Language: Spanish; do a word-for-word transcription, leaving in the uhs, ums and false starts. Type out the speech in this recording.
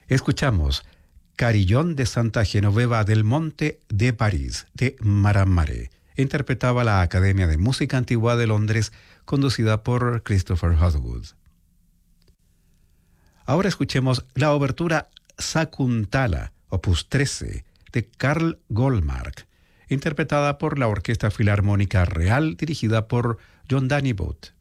Escuchamos Carillón de Santa Genoveva del Monte de París, de Maramare. Interpretaba la Academia de Música Antigua de Londres, conducida por Christopher Hogwood. Ahora escuchemos la obertura Sakuntala, opus trece, de Carl Goldmark, interpretada por la Orquesta Filarmónica Real, dirigida por John Danny Booth.